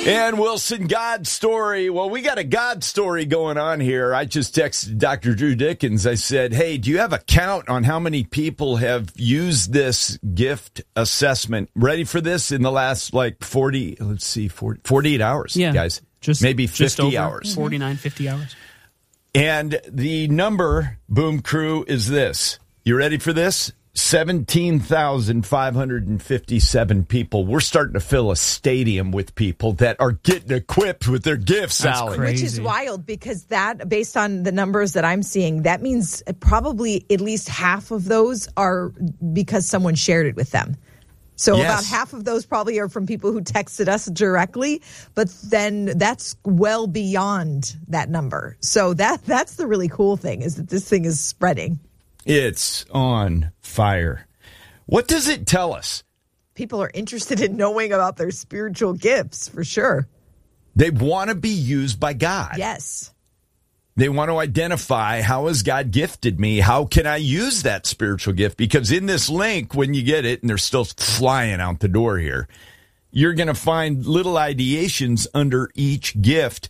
And Wilson, God story. Well, we got a God story going on here. I just texted Dr. Drew Dickens. I said, hey, do you have a count on how many people have used this gift assessment? Ready for this in the last 48 hours, guys? Maybe 50 hours. 49, 50 hours. And the number, Boom Crew, is this. You ready for this? 17,557 people. We're starting to fill a stadium with people that are getting equipped with their gifts, Sally. Which is wild because that, based on the numbers that I'm seeing, that means probably at least half of those are because someone shared it with them. So about half of those probably are from people who texted us directly, but then that's well beyond that number. So that's the really cool thing, is that this thing is spreading. It's on fire. What does it tell us? People are interested in knowing about their spiritual gifts, for sure. They want to be used by God. Yes. They want to identify, how has God gifted me? How can I use that spiritual gift? Because in this link, when you get it, and they're still flying out the door here, you're going to find little ideations under each gift.